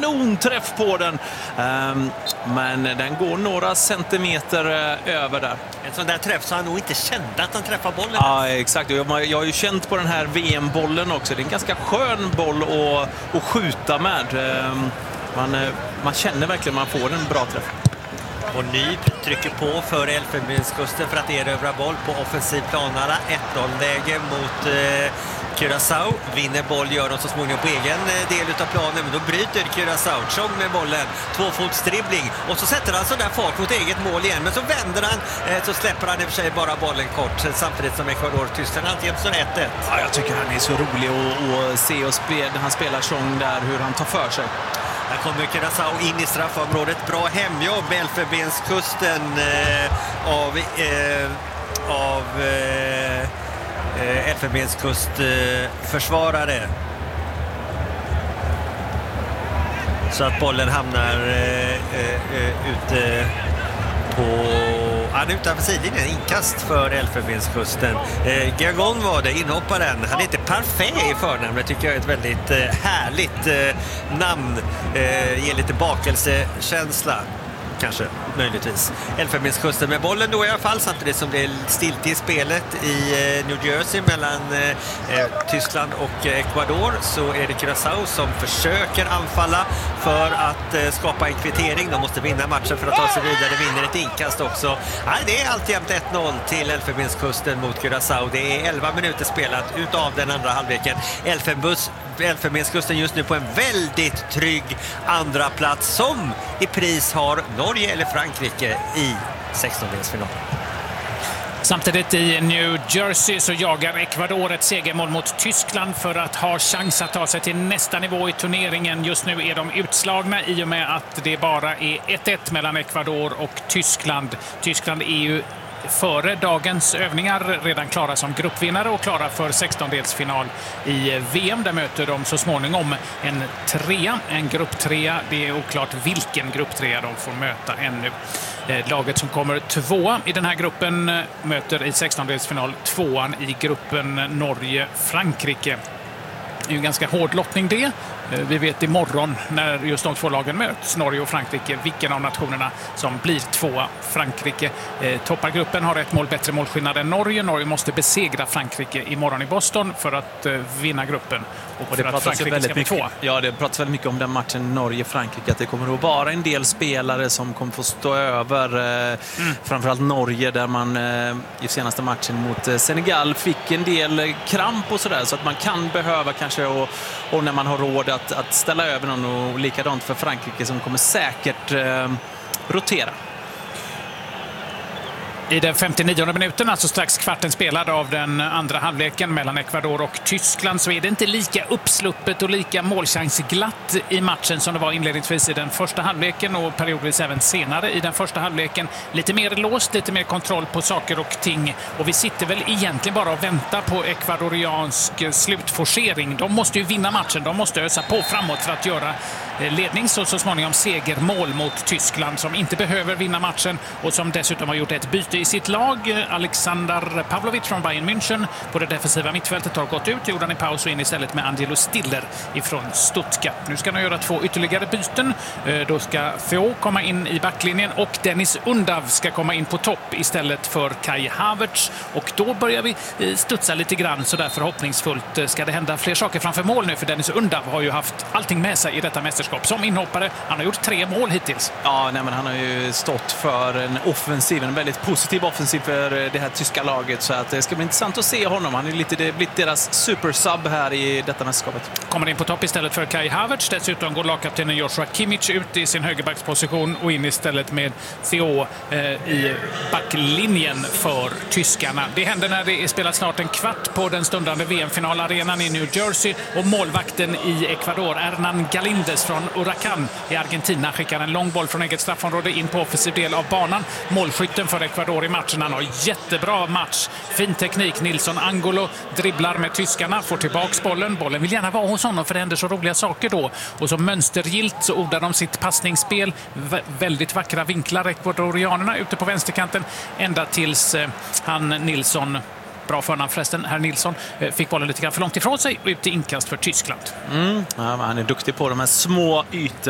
kanonträff på den. Men den går några centimeter över där. En sån där träff så han nog inte kände att han träffade bollen. Ja, exakt. Jag har ju känt på den här VM-bollen också. Det är en ganska skön boll att skjuta med. Man känner verkligen att man får en bra träff. Och Nyb trycker på för Elfenbenskusten för att erövra boll på offensiv planara. 1-0-läge mot Curaçao. Vinner boll, gör de så småningom på egen del av planen. Men då bryter Curaçao. Chong med bollen. 2-fotsdribbling. Och så sätter han så där fart mot eget mål igen. Men så vänder han, så släpper han i och för sig bara bollen kort. Samtidigt som Ecuador Tyskland alltid så 1-1. Ja, jag tycker han är så rolig att se och när han spelar Chong där, hur han tar för sig. Här kommer Curaçao in i straffområdet. Bra hemjobb med Elfenbenskusten av Elfenbenskustförsvarare. Så att bollen hamnar ute på... Han är utanför sidlinjen, inkast för Elfenbenskusten. Gagon var det, inhopparen. Han är inte perfekt i förnamnet, tycker jag är ett väldigt härligt namn. Ger lite bakelsekänsla. Kanske, möjligtvis. Elfenbenskusten med bollen då i alla fall, samtidigt som det är stilt i spelet i New Jersey mellan Tyskland och Ecuador, så är det Curaçao som försöker anfalla för att skapa en kvittering. De måste vinna matchen för att ta sig vidare, vinner ett inkast också. Nej, det är alltjämt 1-0 till Elfenbenskusten mot Curaçao. Det är 11 minuter spelat utav den andra halvleken. Elfenbenskusten just nu på en väldigt trygg andra plats som i pris har Norge eller Frankrike i 16-delsfinalen. Samtidigt i New Jersey så jagar Ecuador ett segermål mot Tyskland för att ha chans att ta sig till nästa nivå i turneringen. Just nu är de utslagna i och med att det bara är 1-1 mellan Ecuador och Tyskland. Tyskland är ju före dagens övningar redan klara som gruppvinnare och klara för 16-delsfinal i VM. Där möter de så småningom en grupptrea. Det är oklart vilken grupptrea de får möta ännu. Laget som kommer tvåa i den här gruppen möter i 16-delsfinal tvåan i gruppen Norge-Frankrike. Det är ju en ganska hård lottning det. Vi vet imorgon när just de två lagen möts, Norge och Frankrike, vilken av nationerna som blir tvåa. Frankrike toppar gruppen, har ett mål bättre målskillnad än Norge. Norge måste besegra Frankrike imorgon i Boston för att vinna gruppen. Och det pratas väldigt mycket. Ja, det pratas väldigt mycket om den matchen Norge-Frankrike, att det kommer att vara en del spelare som kommer få stå över. Framförallt Norge, där man i senaste matchen mot Senegal fick en del kramp och sådär, så att man kan behöva kanske, och när man har råd att ställa över någon, och likadant för Frankrike som kommer säkert rotera. I den 59:e minuten, alltså strax kvarten spelad av den andra halvleken mellan Ecuador och Tyskland, så är det inte lika uppsluppet och lika målchansglatt i matchen som det var inledningsvis i den första halvleken och periodvis även senare i den första halvleken. Lite mer låst, lite mer kontroll på saker och ting, och vi sitter väl egentligen bara och väntar på ekvadoriansk slutforcering. De måste ju vinna matchen, de måste ösa på framåt för att göra lednings- och så småningom segermål mot Tyskland, som inte behöver vinna matchen och som dessutom har gjort ett byte i sitt lag. Alexander Pavlovic från Bayern München på det defensiva mittfältet har gått ut, gjorde han i paus och in istället med Angelo Stiller ifrån Stuttgart. Nu ska de göra 2 ytterligare byten. Då ska Theo komma in i backlinjen och Dennis Undav ska komma in på topp istället för Kai Havertz, och då börjar vi studsa lite grann, så där förhoppningsfullt ska det hända fler saker framför mål nu, för Dennis Undav har ju haft allting med sig i detta mästerskap som inhoppare. Han har gjort 3 mål hittills. Ja, nej, men han har ju stått för en offensiv, en väldigt positiv offensiv för det här tyska laget, så att det ska bli intressant att se honom. Han är blivit deras supersub här i detta mästerskapet. Kommer in på topp istället för Kai Havertz. Dessutom går lagkaptenen Joshua Kimmich ut i sin högerbacksposition och in istället med Theo i backlinjen för tyskarna. Det händer när det är spelat snart en kvart på den stundande VM-finalarenan i New Jersey, och målvakten i Ecuador, Hernan Galíndez från Huracán i Argentina, skickar en lång boll från eget straffområde in på offensiv del av banan. Målskytten för Ecuador i matchen, han har jättebra match, fin teknik. Nilsson Angolo dribblar med tyskarna, får tillbaks bollen. Bollen vill gärna vara hos honom för det händer så roliga saker då. Och så mönstergilt så odlar de sitt passningsspel. Väldigt vackra vinklar ecuadorianerna ute på vänsterkanten, ända tills han Nilsson, bra förnamn förresten, herr Nilsson, fick bollen lite grann för långt ifrån sig och ut i inkast för Tyskland. Ja, han är duktig på de här små ytorna.